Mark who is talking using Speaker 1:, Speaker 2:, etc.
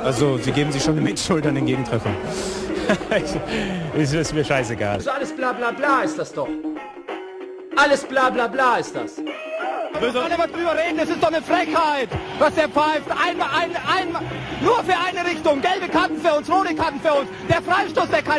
Speaker 1: Also sie geben sich schon eine Mitschuld an den Gegentreffer. ist mir scheißegal.
Speaker 2: Also alles bla bla bla ist das doch. Alles bla bla bla ist das.
Speaker 3: Müssen alle mal drüber reden, das ist doch eine Frechheit, was der pfeift. Einmal, nur für eine Richtung, gelbe Karten für uns, rote Karten für uns. Der Freistoß, der keiner